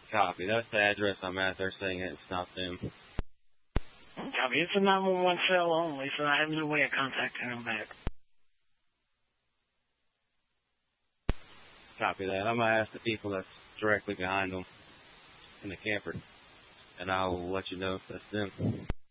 Copy. That's the address I'm at. They're saying it's not them. Copy. It's a 911 cell only, so I have no way of contacting them back. Copy that. I'm going to ask the people that's directly behind them in the camper, and I'll let you know if that's them.